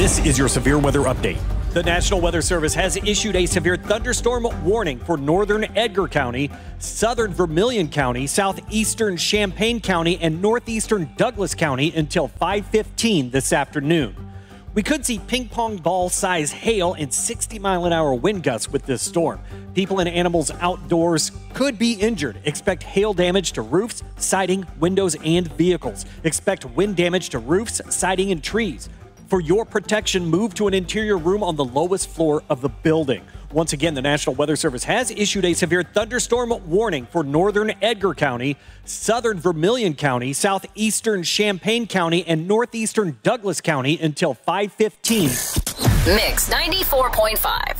This is your severe weather update. The National Weather Service has issued a severe thunderstorm warning for northern Edgar County, southern Vermilion County, southeastern Champaign County, and northeastern Douglas County until 5:15 this afternoon. We could see ping pong ball size hail and 60-mile-an-hour wind gusts with this storm. People and animals outdoors could be injured. Expect hail damage to roofs, siding, windows, and vehicles. Expect wind damage to roofs, siding, and trees. For your protection, move to an interior room on the lowest floor of the building. Once again, the National Weather Service has issued a severe thunderstorm warning for northern Edgar County, southern Vermilion County, southeastern Champaign County, and northeastern Douglas County until 5:15. Mix 94.5.